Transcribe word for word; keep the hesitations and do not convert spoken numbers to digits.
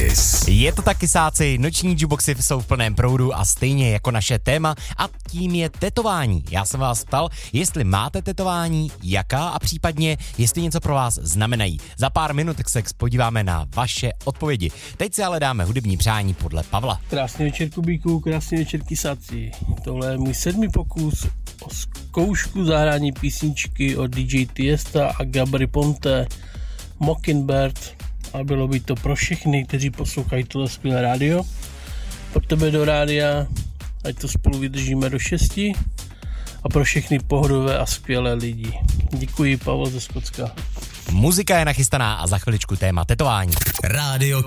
Kiss. Je to tak, kysáci, noční jukeboxy jsou v plném proudu a stejně jako naše téma a tím je tetování. Já jsem vás ptal, jestli máte tetování, jaká a případně, jestli něco pro vás znamenají. Za pár minut se podíváme na vaše odpovědi. Teď si ale dáme hudební přání podle Pavla. Krásný večer, Kubíku, krásný večer, kysáci. Tohle je můj sedmý pokus o zkoušku zahrání písničky od D J Tiesta a Gabry Ponte Mockingbird. A bylo by to pro všechny, kteří poslouchají tohle skvělé rádio. Pro tebe do rádia, ať to spolu vydržíme do šesti. A pro všechny pohodové a skvělé lidi. Děkuji, Pavel ze Skotska. Muzika je nachystaná a za chviličku téma tetování. Rádio